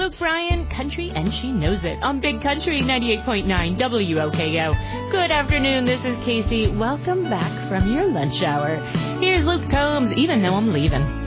Luke Bryan, Country and She Knows It on Big Country 98.9 WOKO. Good afternoon, this is Casey. Welcome back from your lunch hour. Here's Luke Combs, Even Though I'm Leaving.